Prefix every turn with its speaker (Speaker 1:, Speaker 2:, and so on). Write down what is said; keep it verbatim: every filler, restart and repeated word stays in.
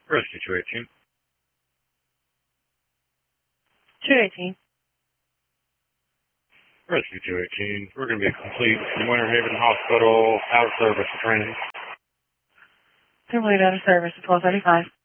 Speaker 1: Rescue two eighteen.
Speaker 2: two eighteen.
Speaker 1: Rescue two eighteen. We're going to be complete from Winter Haven Hospital, out of service for training.
Speaker 2: Complete out of service at twelve thirty-five.